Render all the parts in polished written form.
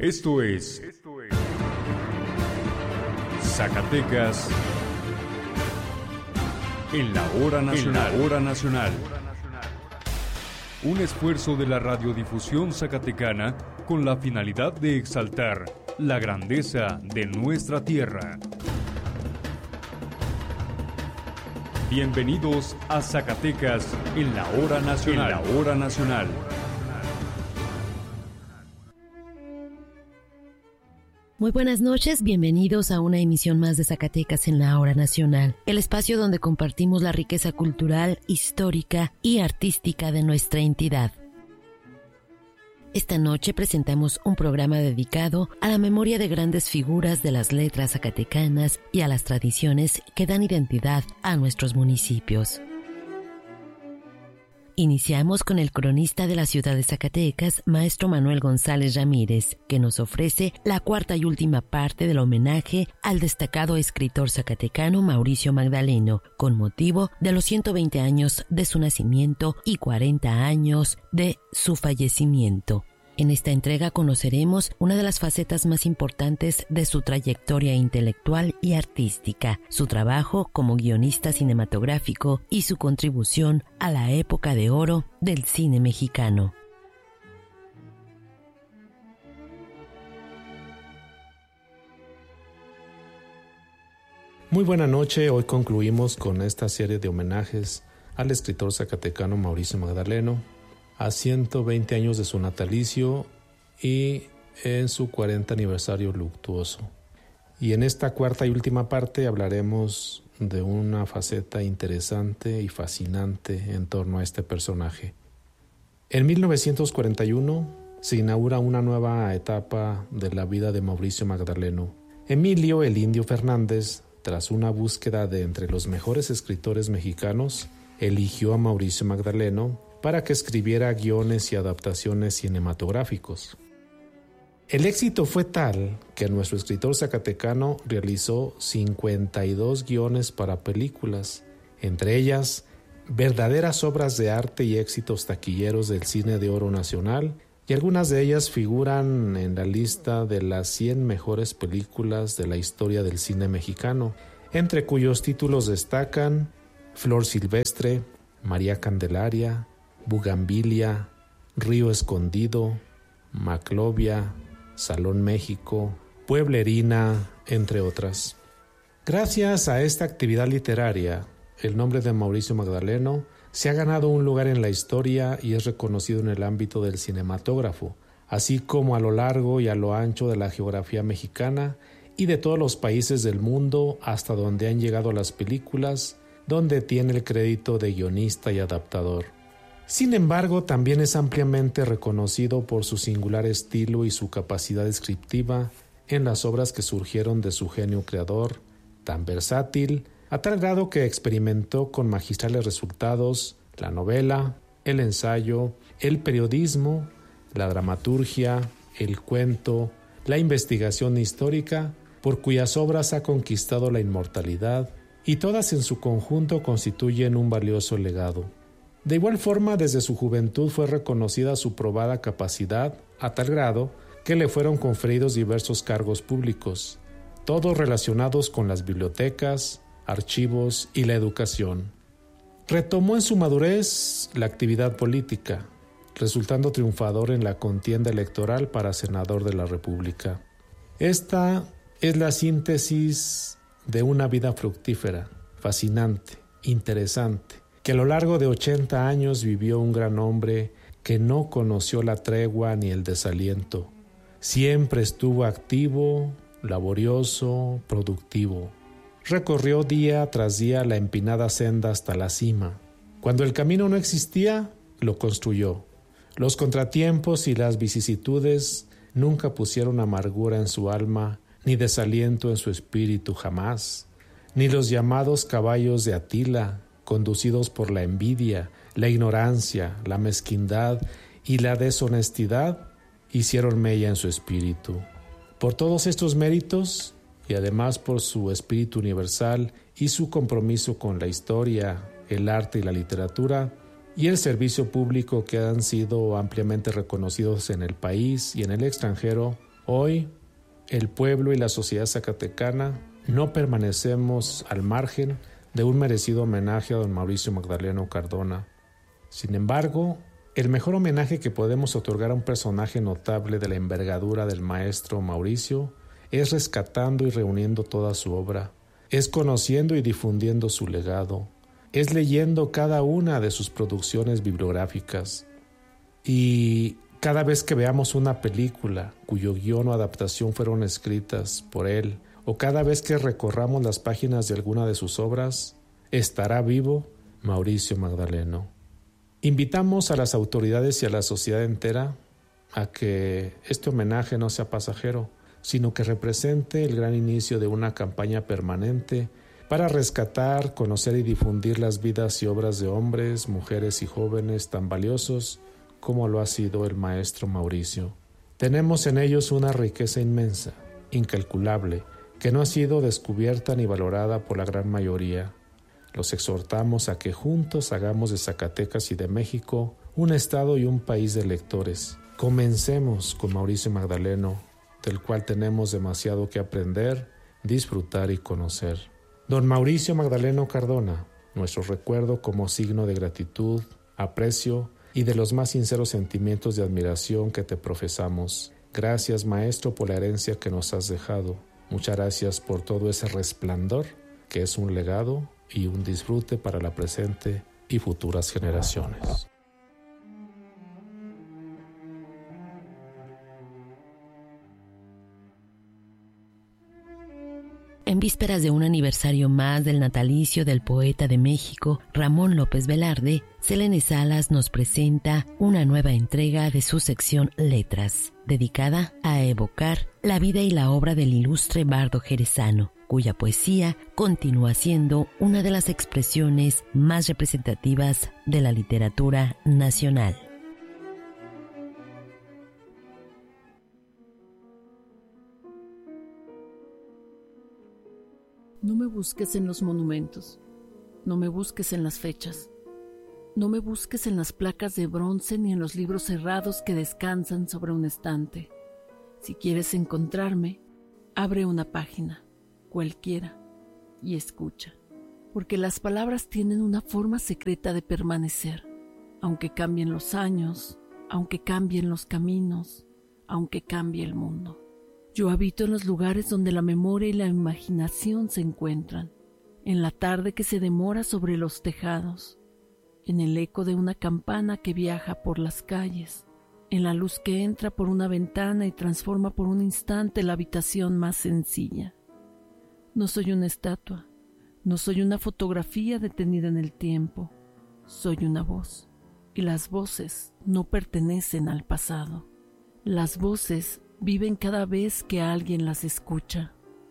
Esto es Zacatecas en la hora nacional. Un esfuerzo de la radiodifusión zacatecana con la finalidad de exaltar la grandeza de nuestra tierra. Bienvenidos a Zacatecas en la hora nacional. Muy buenas noches, bienvenidos a una emisión más de Zacatecas en la hora nacional, el espacio donde compartimos la riqueza cultural, histórica y artística de nuestra entidad. Esta noche presentamos un programa dedicado a la memoria de grandes figuras de las letras zacatecanas y a las tradiciones que dan identidad a nuestros municipios. Iniciamos con el cronista de la ciudad de Zacatecas, maestro Manuel González Ramírez, que nos ofrece la cuarta y última parte del homenaje al destacado escritor zacatecano Mauricio Magdaleno, con motivo de los 120 años de su nacimiento y 40 años de su fallecimiento. En esta entrega conoceremos una de las facetas más importantes de su trayectoria intelectual y artística, su trabajo como guionista cinematográfico y su contribución a la época de oro del cine mexicano. Muy buena noche, hoy concluimos con esta serie de homenajes al escritor zacatecano Mauricio Magdaleno, a 120 años de su natalicio y en su 40 aniversario luctuoso. Y en esta cuarta y última parte hablaremos de una faceta interesante y fascinante en torno a este personaje. En 1941 se inaugura una nueva etapa de la vida de Mauricio Magdaleno. Emilio el Indio Fernández, tras una búsqueda de entre los mejores escritores mexicanos, eligió a Mauricio Magdaleno para que escribiera guiones y adaptaciones cinematográficos. El éxito fue tal que nuestro escritor zacatecano realizó 52 guiones para películas, entre ellas verdaderas obras de arte y éxitos taquilleros del cine de oro nacional, y algunas de ellas figuran en la lista de las 100 mejores películas de la historia del cine mexicano, entre cuyos títulos destacan Flor Silvestre, María Candelaria, Bugambilia, Río Escondido, Maclovia, Salón México, Pueblerina, entre otras. Gracias a esta actividad literaria, el nombre de Mauricio Magdaleno se ha ganado un lugar en la historia y es reconocido en el ámbito del cinematógrafo, así como a lo largo y a lo ancho de la geografía mexicana y de todos los países del mundo hasta donde han llegado las películas, donde tiene el crédito de guionista y adaptador. Sin embargo, también es ampliamente reconocido por su singular estilo y su capacidad descriptiva en las obras que surgieron de su genio creador, tan versátil, a tal grado que experimentó con magistrales resultados la novela, el ensayo, el periodismo, la dramaturgia, el cuento, la investigación histórica, por cuyas obras ha conquistado la inmortalidad, y todas en su conjunto constituyen un valioso legado. De igual forma, desde su juventud fue reconocida su probada capacidad, a tal grado que le fueron conferidos diversos cargos públicos, todos relacionados con las bibliotecas, archivos y la educación. Retomó en su madurez la actividad política, resultando triunfador en la contienda electoral para senador de la República. Esta es la síntesis de una vida fructífera, fascinante, interesante, que a lo largo de 80 años vivió un gran hombre que no conoció la tregua ni el desaliento. Siempre estuvo activo, laborioso, productivo. Recorrió día tras día la empinada senda hasta la cima. Cuando el camino no existía, lo construyó. Los contratiempos y las vicisitudes nunca pusieron amargura en su alma, ni desaliento en su espíritu jamás, ni los llamados caballos de Atila, conducidos por la envidia, la ignorancia, la mezquindad y la deshonestidad, hicieron mella en su espíritu. Por todos estos méritos, y además por su espíritu universal y su compromiso con la historia, el arte y la literatura, y el servicio público que han sido ampliamente reconocidos en el país y en el extranjero, Hoy, el pueblo y la sociedad zacatecana no permanecemos al margen de un merecido homenaje a don Mauricio Magdaleno Cardona. Sin embargo, el mejor homenaje que podemos otorgar a un personaje notable de la envergadura del maestro Mauricio es rescatando y reuniendo toda su obra, es conociendo y difundiendo su legado, es leyendo cada una de sus producciones bibliográficas. Y cada vez que veamos una película cuyo guión o adaptación fueron escritas por él, o cada vez que recorramos las páginas de alguna de sus obras, estará vivo Mauricio Magdaleno. Invitamos a las autoridades y a la sociedad entera a que este homenaje no sea pasajero, sino que represente el gran inicio de una campaña permanente para rescatar, conocer y difundir las vidas y obras de hombres, mujeres y jóvenes tan valiosos como lo ha sido el maestro Mauricio. Tenemos en ellos una riqueza inmensa, incalculable, que no ha sido descubierta ni valorada por la gran mayoría. Los exhortamos a que juntos hagamos de Zacatecas y de México un estado y un país de lectores. Comencemos con Mauricio Magdaleno, del cual tenemos demasiado que aprender, disfrutar y conocer. Don Mauricio Magdaleno Cardona, nuestro recuerdo como signo de gratitud, aprecio y de los más sinceros sentimientos de admiración que te profesamos. Gracias, maestro, por la herencia que nos has dejado. Muchas gracias por todo ese resplandor que es un legado y un disfrute para la presente y futuras generaciones. En vísperas de un aniversario más del natalicio del poeta de México, Ramón López Velarde, Selene Salas nos presenta una nueva entrega de su sección Letras, dedicada a evocar la vida y la obra del ilustre bardo jerezano, cuya poesía continúa siendo una de las expresiones más representativas de la literatura nacional. No me busques en los monumentos, no me busques en las fechas, no me busques en las placas de bronce ni en los libros cerrados que descansan sobre un estante. Si quieres encontrarme, abre una página, cualquiera, y escucha, porque las palabras tienen una forma secreta de permanecer, aunque cambien los años, aunque cambien los caminos, aunque cambie el mundo. Yo habito en los lugares donde la memoria y la imaginación se encuentran, en la tarde que se demora sobre los tejados, en el eco de una campana que viaja por las calles, en la luz que entra por una ventana y transforma por un instante la habitación más sencilla. No soy una estatua, no soy una fotografía detenida en el tiempo, soy una voz, y las voces no pertenecen al pasado. Las voces viven cada vez que alguien las escucha.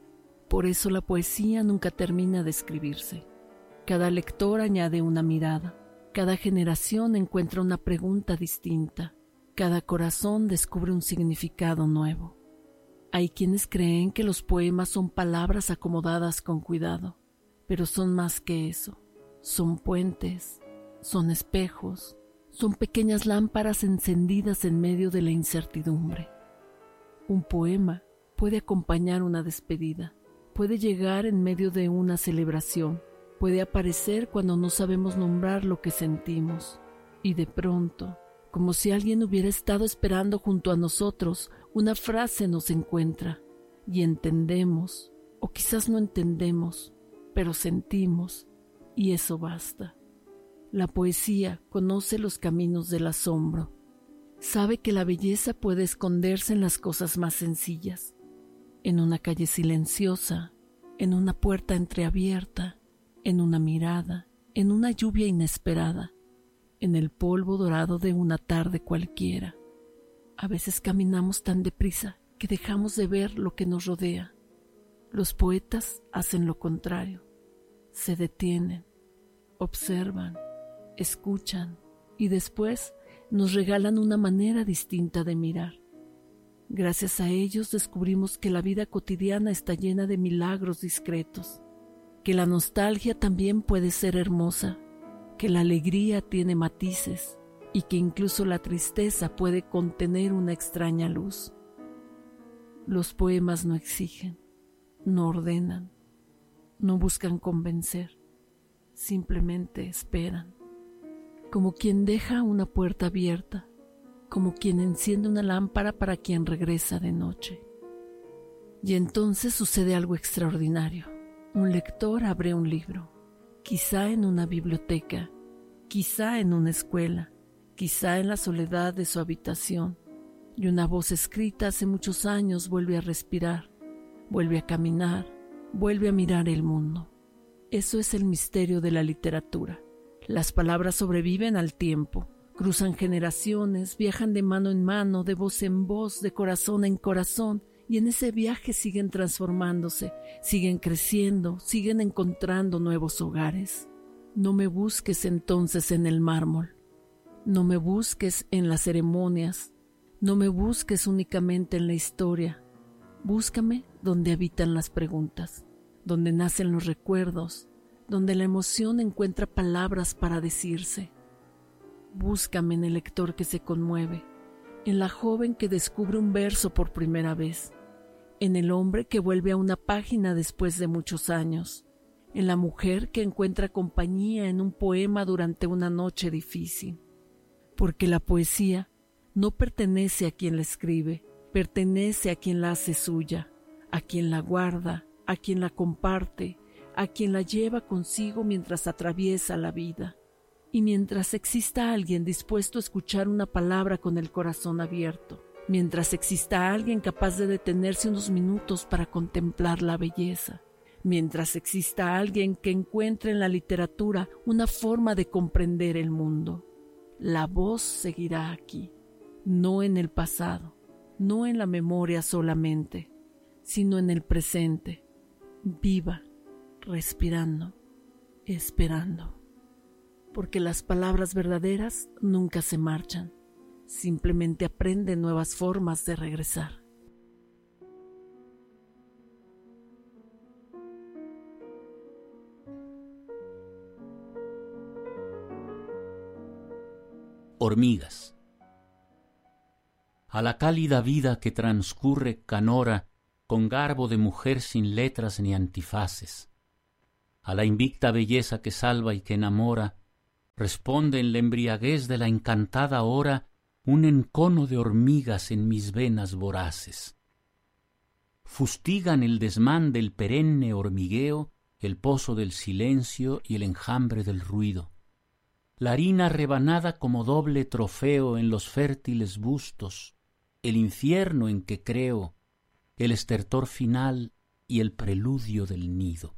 Por eso la poesía nunca termina de escribirse. Cada lector añade una mirada, cada generación encuentra una pregunta distinta, cada corazón descubre un significado nuevo. Hay quienes creen que los poemas son palabras acomodadas con cuidado, pero son más que eso. Son puentes, son espejos, son pequeñas lámparas encendidas en medio de la incertidumbre. Un poema puede acompañar una despedida, puede llegar en medio de una celebración, puede aparecer cuando no sabemos nombrar lo que sentimos. Y de pronto, como si alguien hubiera estado esperando junto a nosotros, una frase nos encuentra y entendemos, o quizás no entendemos, pero sentimos, y eso basta. La poesía conoce los caminos del asombro. Sabe que la belleza puede esconderse en las cosas más sencillas, en una calle silenciosa, en una puerta entreabierta, en una mirada, en una lluvia inesperada, en el polvo dorado de una tarde cualquiera. A veces caminamos tan deprisa que dejamos de ver lo que nos rodea. Los poetas hacen lo contrario. Se detienen, observan, escuchan y después nos regalan una manera distinta de mirar. Gracias a ellos descubrimos que la vida cotidiana está llena de milagros discretos, que la nostalgia también puede ser hermosa, que la alegría tiene matices y que incluso la tristeza puede contener una extraña luz. Los poemas no exigen, no ordenan, no buscan convencer, simplemente esperan, como quien deja una puerta abierta, como quien enciende una lámpara para quien regresa de noche. Y entonces sucede algo extraordinario. Un lector abre un libro, quizá en una biblioteca, quizá en una escuela, quizá en la soledad de su habitación, y una voz escrita hace muchos años vuelve a respirar, vuelve a caminar, vuelve a mirar el mundo. Eso es el misterio de la literatura. Las palabras sobreviven al tiempo, cruzan generaciones, viajan de mano en mano, de voz en voz, de corazón en corazón, y en ese viaje siguen transformándose, siguen creciendo, siguen encontrando nuevos hogares. No me busques entonces en el mármol, no me busques en las ceremonias, no me busques únicamente en la historia. Búscame donde habitan las preguntas, donde nacen los recuerdos, donde la emoción encuentra palabras para decirse. Búscame en el lector que se conmueve, en la joven que descubre un verso por primera vez, en el hombre que vuelve a una página después de muchos años, en la mujer que encuentra compañía en un poema durante una noche difícil. Porque la poesía no pertenece a quien la escribe, pertenece a quien la hace suya, a quien la guarda, a quien la comparte, a quien la lleva consigo mientras atraviesa la vida. Y mientras exista alguien dispuesto a escuchar una palabra con el corazón abierto, mientras exista alguien capaz de detenerse unos minutos para contemplar la belleza, mientras exista alguien que encuentre en la literatura una forma de comprender el mundo, la voz seguirá aquí, no en el pasado, no en la memoria solamente, sino en el presente, viva, respirando, esperando. Porque las palabras verdaderas nunca se marchan, simplemente aprenden nuevas formas de regresar. Hormigas. A la cálida vida que transcurre canora con garbo de mujer sin letras ni antifaces, a la invicta belleza que salva y que enamora, responde en la embriaguez de la encantada hora un encono de hormigas en mis venas voraces. Fustigan el desmán del perenne hormigueo, el pozo del silencio y el enjambre del ruido. La harina rebanada como doble trofeo en los fértiles bustos, el infierno en que creo, el estertor final y el preludio del nido.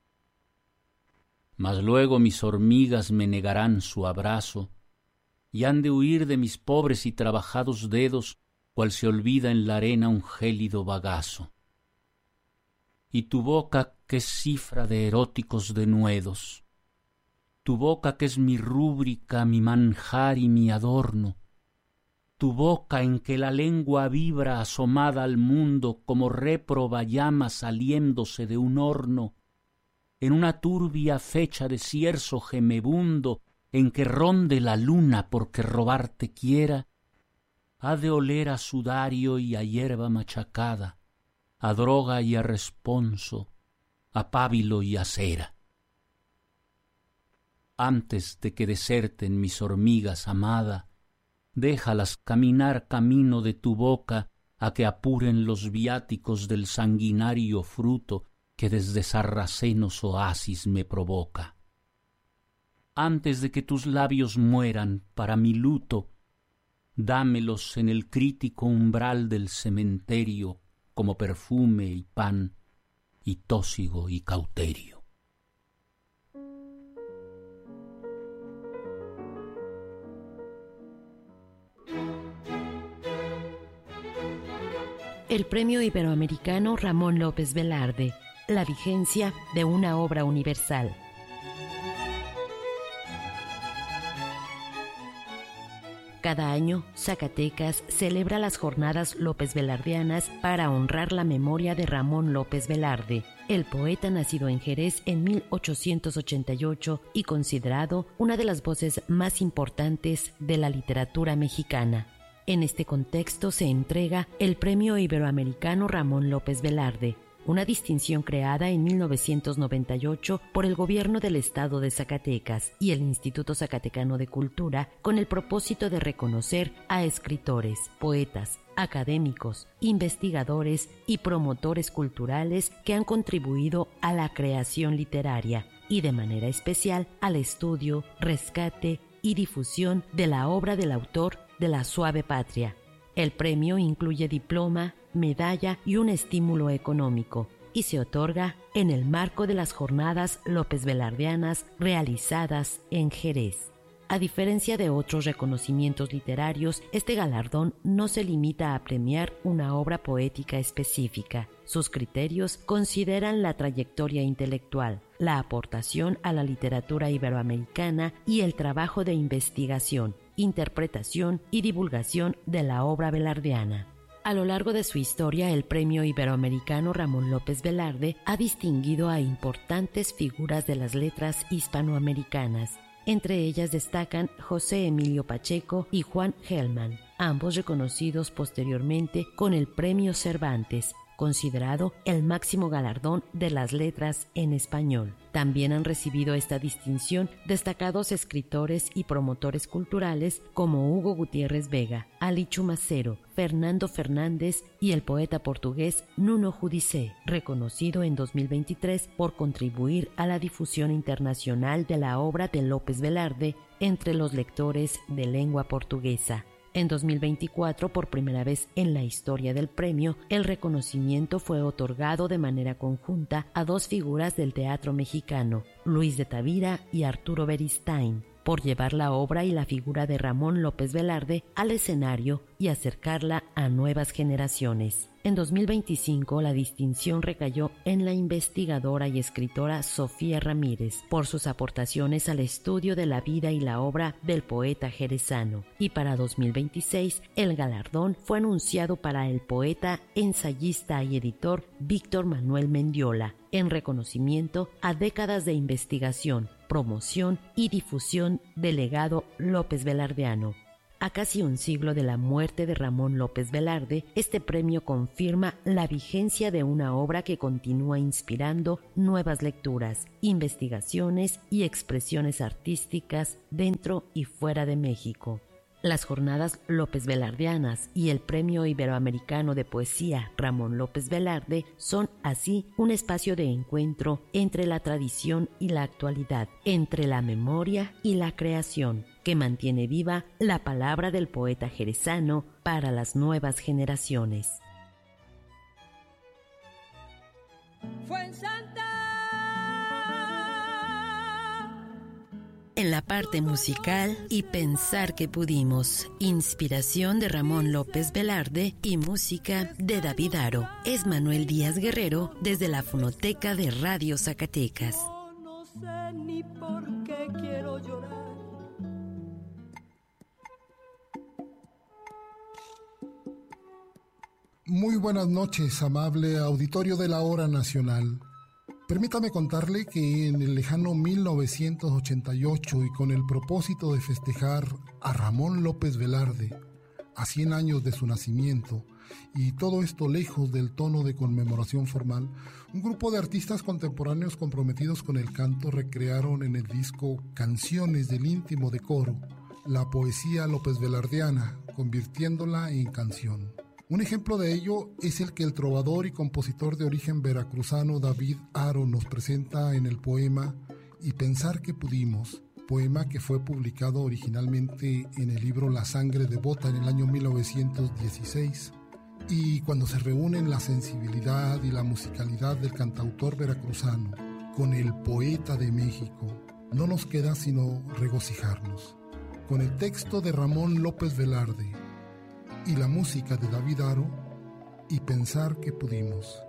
Mas luego mis hormigas me negarán su abrazo, y han de huir de mis pobres y trabajados dedos, cual se olvida en la arena un gélido bagazo. Y tu boca que es cifra de eróticos denuedos, tu boca que es mi rúbrica, mi manjar y mi adorno, tu boca en que la lengua vibra asomada al mundo como réproba llama saliéndose de un horno, en una turbia fecha de cierzo gemebundo en que ronde la luna porque robarte quiera, ha de oler a sudario y a hierba machacada, a droga y a responso, a pábilo y a cera. Antes de que deserten mis hormigas amada, déjalas caminar camino de tu boca a que apuren los viáticos del sanguinario fruto que desde sarracenos oasis me provoca. Antes de que tus labios mueran para mi luto, dámelos en el crítico umbral del cementerio como perfume y pan y tósigo y cauterio. El Premio Iberoamericano Ramón López Velarde, la vigencia de una obra universal. Cada año, Zacatecas celebra las Jornadas López Velardianas para honrar la memoria de Ramón López Velarde, el poeta nacido en Jerez en 1888 y considerado una de las voces más importantes de la literatura mexicana. En este contexto se entrega el Premio Iberoamericano Ramón López Velarde, una distinción creada en 1998 por el Gobierno del Estado de Zacatecas y el Instituto Zacatecano de Cultura con el propósito de reconocer a escritores, poetas, académicos, investigadores y promotores culturales que han contribuido a la creación literaria y de manera especial al estudio, rescate y difusión de la obra del autor de La Suave Patria. El premio incluye diploma, medalla y un estímulo económico y se otorga en el marco de las Jornadas López Velardeanas realizadas en Jerez. A diferencia de otros reconocimientos literarios, este galardón no se limita a premiar una obra poética específica. Sus criterios consideran la trayectoria intelectual, la aportación a la literatura iberoamericana y el trabajo de investigación, interpretación y divulgación de la obra velardeana. A lo largo de su historia, el Premio Iberoamericano Ramón López Velarde ha distinguido a importantes figuras de las letras hispanoamericanas. Entre ellas destacan José Emilio Pacheco y Juan Gelman, ambos reconocidos posteriormente con el Premio Cervantes, considerado el máximo galardón de las letras en español. También han recibido esta distinción destacados escritores y promotores culturales como Hugo Gutiérrez Vega, Alichu Macero, Fernando Fernández y el poeta portugués Nuno Judicé, reconocido en 2023 por contribuir a la difusión internacional de la obra de López Velarde entre los lectores de lengua portuguesa. En 2024, por primera vez en la historia del premio, el reconocimiento fue otorgado de manera conjunta a dos figuras del teatro mexicano, Luis de Tavira y Arturo Beristain, por llevar la obra y la figura de Ramón López Velarde al escenario y acercarla a nuevas generaciones. En 2025, la distinción recayó en la investigadora y escritora Sofía Ramírez por sus aportaciones al estudio de la vida y la obra del poeta jerezano. Y para 2026, el galardón fue anunciado para el poeta, ensayista y editor Víctor Manuel Mendiola, en reconocimiento a décadas de investigación, promoción y difusión del legado López Velardeano. A casi un siglo de la muerte de Ramón López Velarde, este premio confirma la vigencia de una obra que continúa inspirando nuevas lecturas, investigaciones y expresiones artísticas dentro y fuera de México. Las Jornadas López Velardeanas y el Premio Iberoamericano de Poesía Ramón López Velarde son así un espacio de encuentro entre la tradición y la actualidad, entre la memoria y la creación, que mantiene viva la palabra del poeta jerezano para las nuevas generaciones. En la parte musical, Y pensar que pudimos, inspiración de Ramón López Velarde y música de David Aro. Es Manuel Díaz Guerrero desde la Fonoteca de Radio Zacatecas. No sé ni por qué quiero llorar. Muy buenas noches, amable auditorio de la Hora Nacional. Permítame contarle que en el lejano 1988 y con el propósito de festejar a Ramón López Velarde, a 100 años de su nacimiento, y todo esto lejos del tono de conmemoración formal, un grupo de artistas contemporáneos comprometidos con el canto recrearon en el disco Canciones del íntimo decoro la poesía López Velardeana, convirtiéndola en canción. Un ejemplo de ello es el que el trovador y compositor de origen veracruzano David Aro nos presenta en el poema Y pensar que pudimos, poema que fue publicado originalmente en el libro La sangre devota en el año 1916. Y cuando se reúnen la sensibilidad y la musicalidad del cantautor veracruzano con el poeta de México, no nos queda sino regocijarnos. Con el texto de Ramón López Velarde y la música de David Aro, Y pensar que pudimos.